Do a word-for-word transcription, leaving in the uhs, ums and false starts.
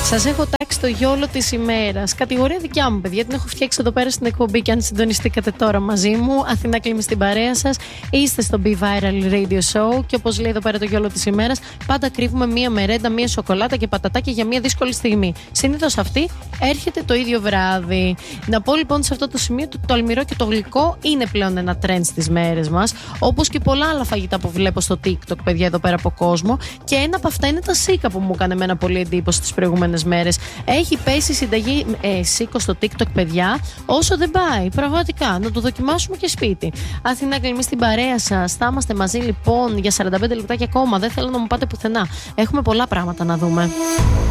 Σας έχω τάξει το γιόλο της ημέρας. Κατηγορία δικιά μου, παιδιά, την έχω φτιάξει εδώ πέρα στην εκπομπή. Και αν συντονιστήκατε τώρα μαζί μου, Αθηνά Κλίμη στην παρέα σας, είστε στο Be Viral Radio Show. Και όπως λέει εδώ πέρα το γιόλο της ημέρας, πάντα κρύβουμε μία μερέντα, μία σοκολάτα και πατατάκια για μία δύσκολη στιγμή. Συνήθως αυτή έρχεται το ίδιο βράδυ. Να πω λοιπόν σε αυτό το σημείο ότι το αλμυρό και το γλυκό είναι πλέον ένα trend στις μέρες μας. Όπως και πολλά άλλα φαγητά που βλέπω στο TikTok, παιδιά, εδώ πέρα από κόσμο. Και ένα από αυτά είναι τα σίκα που μου έκανε εμένα πολύ εντύπωση τις προηγούμενες μέρες. Έχει πέσει συνταγή ε, σίκο στο TikTok, παιδιά, όσο δεν πάει. Πραγματικά, να το δοκιμάσουμε και σπίτι. Αθηνά Κλίμη στην παρέα σας. Θα είμαστε μαζί λοιπόν για σαράντα πέντε λεπτάκια ακόμα. Δεν θέλω να μου πάτε πουθενά. Έχουμε πολλά πράγματα να δούμε.